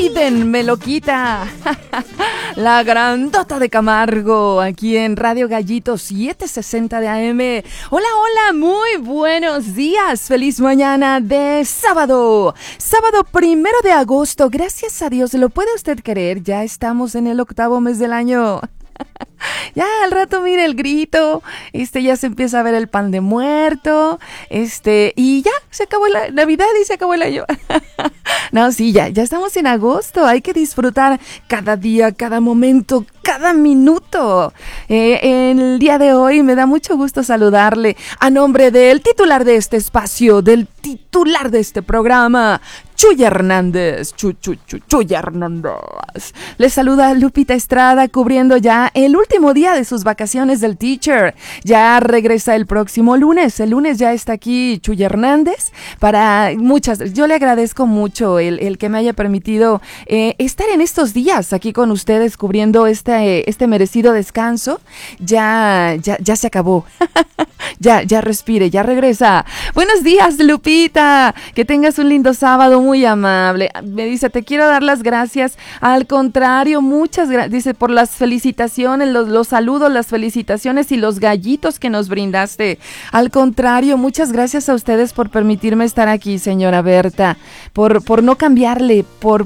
Maiden me lo quita. La grandota de Camargo, aquí en Radio Gallito 760 de AM. Hola, hola, muy buenos días. Feliz mañana de sábado. Sábado 1 de agosto. Gracias a Dios, ¿lo puede usted creer? Ya estamos en el 8º mes del año. Ya al rato mire el grito, ya se empieza a ver el pan de muerto, y ya se acabó la Navidad y se acabó el año. No, sí, ya estamos en agosto, hay que disfrutar cada día, cada momento, cada minuto. En el día de hoy me da mucho gusto saludarle a nombre del titular de este espacio, del titular de este programa, Chuy Hernández. Chuy Hernández. Les saluda Lupita Estrada, cubriendo ya el último día de sus vacaciones del teacher. Ya regresa el próximo lunes. El lunes ya está aquí Chuy Hernández yo le agradezco mucho el que me haya permitido estar en estos días aquí con ustedes cubriendo este merecido descanso. Ya se acabó. Ya respire, ya regresa. Buenos días, Lupita. Que tengas un lindo sábado, muy amable. Me dice, te quiero dar las gracias. Al contrario, muchas gracias. Dice, por las felicitaciones, los saludos, las felicitaciones y los gallitos que nos brindaste. Al contrario, muchas gracias a ustedes por permitirme estar aquí, señora Berta. Por no cambiarle, por